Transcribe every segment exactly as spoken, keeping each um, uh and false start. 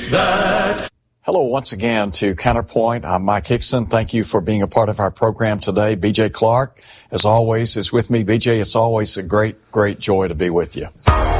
It's that. Hello once again to Counterpoint. I'm Mike Hickson. Thank you for being a part of our program today. B J Clark, as always, is with me. B J, it's always a great, great joy to be with you.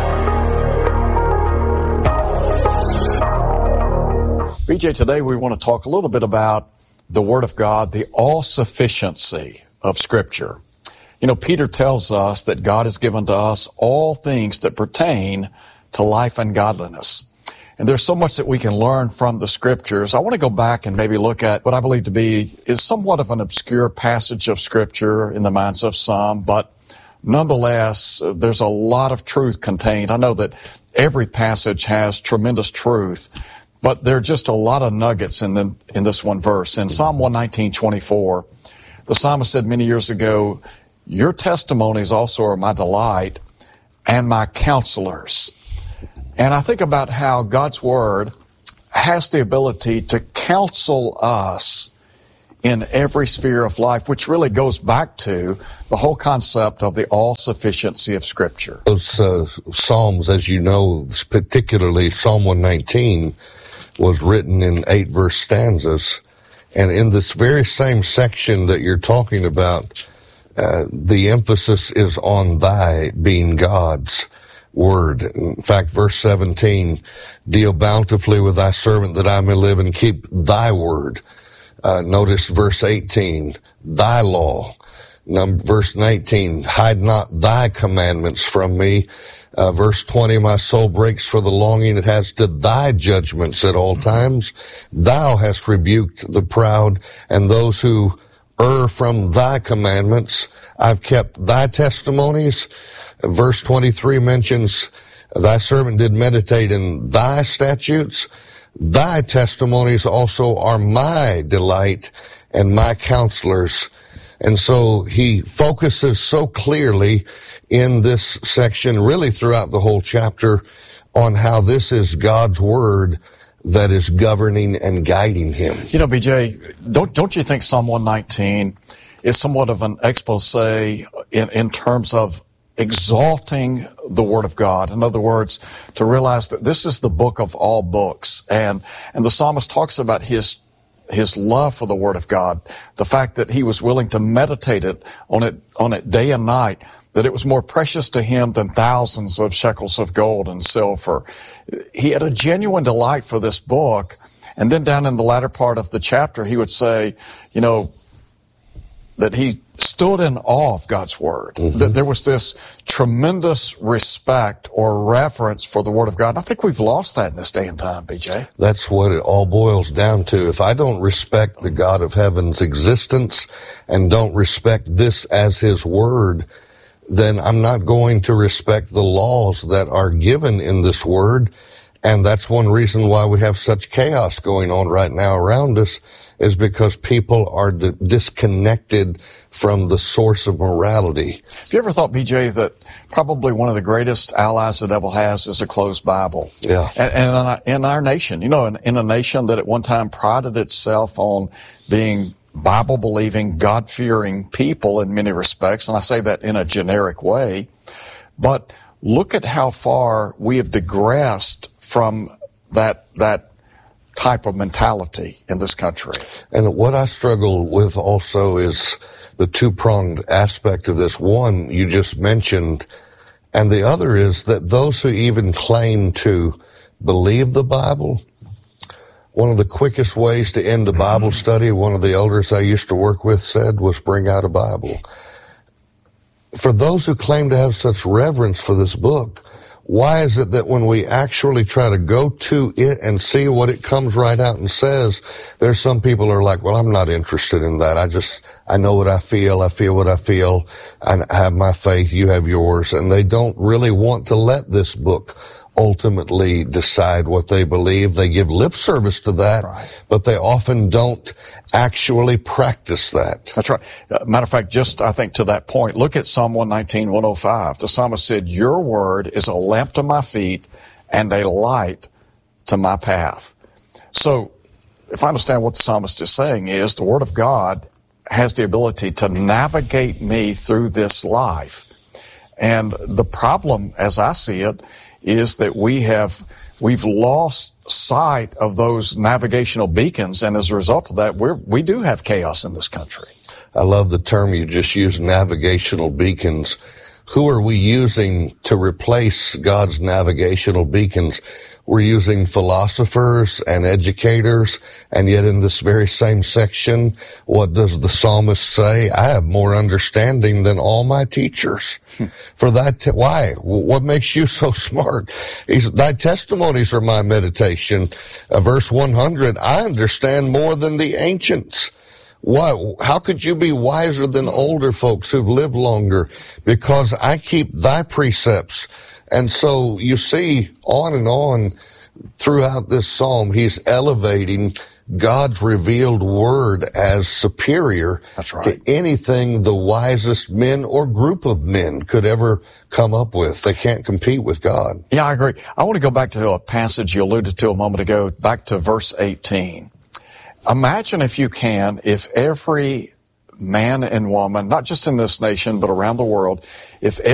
B J, today we want to talk a little bit about the Word of God, the all-sufficiency of Scripture. You know, Peter tells us that God has given to us all things that pertain to life and godliness. And there's so much that we can learn from the Scriptures. I want to go back and maybe look at what I believe to be is somewhat of an obscure passage of Scripture in the minds of some, but nonetheless, there's a lot of truth contained. I know that every passage has tremendous truth, but there are just a lot of nuggets in the, in this one verse. In Psalm one nineteen, twenty-four, the psalmist said many years ago, "Your testimonies also are my delight and my counselors." And I think about how God's Word has the ability to counsel us in every sphere of life, which really goes back to the whole concept of the all-sufficiency of Scripture. Those uh, Psalms, as you know, particularly Psalm one nineteen, was written in eight verse stanzas. And in this very same section that you're talking about, uh, the emphasis is on thy being God's word. In fact, verse seventeen, deal bountifully with thy servant that I may live and keep thy word. Uh, notice verse eighteen, thy law. Number, verse nineteen, hide not thy commandments from me. Uh, verse twenty, my soul breaks for the longing it has to thy judgments at all times. Thou hast rebuked the proud and those who err from thy commandments. I've kept thy testimonies. Verse twenty-three mentions, thy servant did meditate in thy statutes. Thy testimonies also are my delight and my counselors. And so he focuses so clearly in this section, really throughout the whole chapter, on how this is God's word that is governing and guiding him. You know, B J, don't don't you think Psalm one nineteen is somewhat of an expose in, in terms of exalting the Word of God? In other words, to realize that this is the book of all books. And, and the psalmist talks about his, his love for the Word of God, the fact that he was willing to meditate it on it, on it day and night, that it was more precious to him than thousands of shekels of gold and silver. He had a genuine delight for this book. And then down in the latter part of the chapter, he would say, you know, that he stood in awe of God's Word. Mm-hmm. That there was this tremendous respect or reverence for the Word of God. And I think we've lost that in this day and time, B J. That's what it all boils down to. If I don't respect the God of heaven's existence and don't respect this as his Word, then I'm not going to respect the laws that are given in this Word. And that's one reason why we have such chaos going on right now around us, is because people are d- disconnected from the source of morality. Have you ever thought, B J, that probably one of the greatest allies the devil has is a closed Bible? Yeah. And, and in, our, in our nation, you know, in, in a nation that at one time prided itself on being Bible-believing, God-fearing people in many respects, and I say that in a generic way, but look at how far we have digressed from that that type of mentality in this country. And what I struggle with also is the two-pronged aspect of this. One, you just mentioned, and the other is that those who even claim to believe the Bible, one of the quickest ways to end a Bible study, one of the elders I used to work with said, was bring out a Bible. For those who claim to have such reverence for this book, why is it that when we actually try to go to it and see what it comes right out and says, there's some people who are like, well, I'm not interested in that. I just, I know what I feel. I feel what I feel. I have my faith. You have yours. And they don't really want to let this book ultimately decide what they believe. They give lip service to that, right, but they often don't actually practice that. That's right. Uh, matter of fact, just I think to that point, look at Psalm one nineteen, one oh five. The psalmist said, your word is a lamp to my feet and a light to my path. So if I understand what the psalmist is saying is the Word of God has the ability to navigate me through this life. And the problem, as I see it, is that we have we've lost sight of those navigational beacons, and as a result of that, we're, we do have chaos in this country. I love the term you just used, navigational beacons. Who are we using to replace God's navigational beacons? We're using philosophers and educators, and yet in this very same section, what does the psalmist say? I have more understanding than all my teachers. For that, te- why? What makes you so smart? He's, thy testimonies are my meditation. Uh, verse one hundred, I understand more than the ancients. Why? How could you be wiser than older folks who've lived longer? Because I keep thy precepts. And so you see on and on throughout this psalm, he's elevating God's revealed word as superior That's right. to anything the wisest men or group of men could ever come up with. They can't compete with God. Yeah, I agree. I want to go back to a passage you alluded to a moment ago, back to verse eighteen. Imagine, if you can, if every man and woman, not just in this nation, but around the world, if